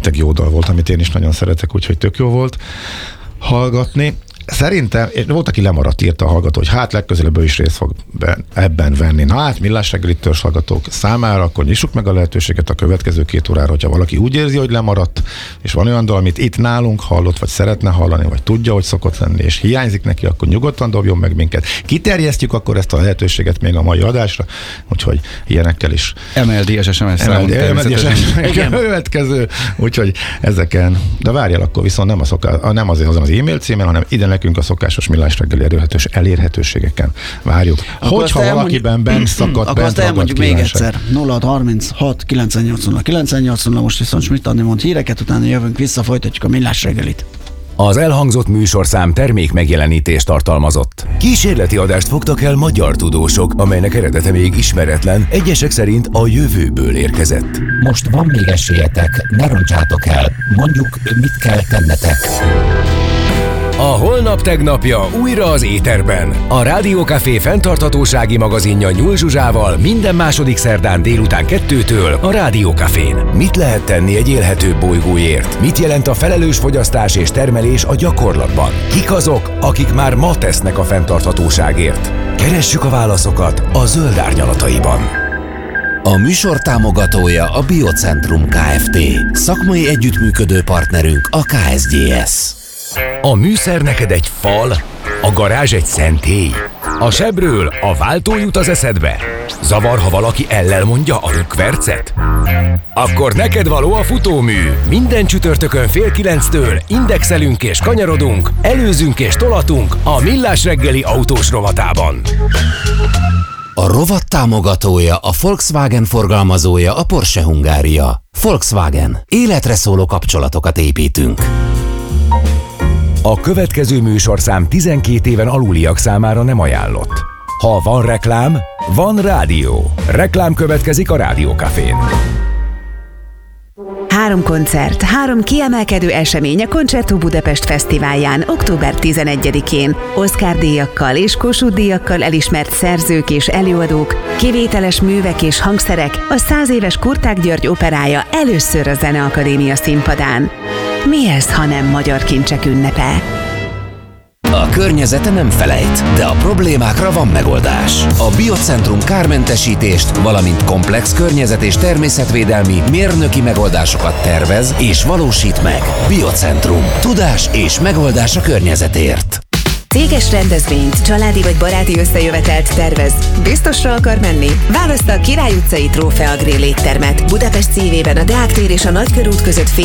rengeteg jó dal volt, amit én is nagyon szeretek, úgyhogy tök jó volt hallgatni. Szerintem, volt, aki lemaradt, írta a hallgató, hogy hát legközelebb ő is részt fog ebben venni. Na hát, Millás reggelit törzshallgatók számára, akkor nyissuk meg a lehetőséget a következő 2 órára, hogyha valaki úgy érzi, hogy lemaradt, és van olyan dal, amit itt nálunk hallott, vagy szeretne hallani, vagy tudja, hogy szokott lenni, és hiányzik neki, akkor nyugodtan dobjon meg minket. Kiterjesztjük akkor ezt a lehetőséget még a mai adásra, úgyhogy ilyenekkel is. MLD-es SMS következő, úgyhogy ezeken, de várjál, akkor viszont nem azért az e-mail címen, hanem ide nekünk a szokásos Millás reggeli elérhetőségeken várjuk. Akkor hogyha valakiben bent szakadt, akkor azt elmondjuk még egyszer. 0636 98 980, most viszont Schmidt Andi mond híreket, utána jövünk vissza, folytatjuk a Millás reggelit. Az elhangzott műsorszám termék megjelenítést tartalmazott. Kísérleti adást fogtak el magyar tudósok, amelynek eredete még ismeretlen, egyesek szerint a jövőből érkezett. Most van még esélyetek, ne roncsátok el, mondjuk mit kell tennetek. A holnap tegnapja újra az éterben. A Rádió Café fenntarthatósági magazinja Nyúl Zsuzsával minden második szerdán délután 2-től a Rádió Cafén. Mit lehet tenni egy élhetőbb bolygóért? Mit jelent a felelős fogyasztás és termelés a gyakorlatban? Kik azok, akik már ma tesznek a fenntarthatóságért? Keressük a válaszokat a Zöld Árnyalataiban. A műsor támogatója a Biocentrum Kft. Szakmai együttműködő partnerünk a KSGS. A műszer neked egy fal, a garázs egy szentély. A sebről a váltó jut az eszedbe. Zavar, ha valaki ellel mondja a rökkvercet? Akkor neked való a futómű. Minden csütörtökön 8:30 indexelünk és kanyarodunk, előzünk és tolatunk a Millás reggeli autós rovatában. A rovat támogatója, a Volkswagen forgalmazója, a Porsche Hungária. Volkswagen. Életre szóló kapcsolatokat építünk. A következő műsorszám 12 éven aluliak számára nem ajánlott. Ha van reklám, van rádió. Reklám következik a Rádió Cafén. 3 koncert, 3 kiemelkedő esemény a Concerto Budapest Fesztiválján október 11-én. Oscar-díjakkal és Kossuth-díjakkal elismert szerzők és előadók, kivételes művek és hangszerek, a 100 éves Kurták György operája először a Zeneakadémia színpadán. Mi ez, ha nem magyar kincsek ünnepe? A környezete nem felejt, de a problémákra van megoldás. A Biocentrum kármentesítést, valamint komplex környezet- és természetvédelmi mérnöki megoldásokat tervez és valósít meg. Biocentrum. Tudás és megoldás a környezetért. Céges rendezvényt, családi vagy baráti összejövetelt tervez. Biztosra akar menni? Választa a Király utcai Trófea Grill éttermet. Budapest szívében a Deák tér és a Nagykörút között fél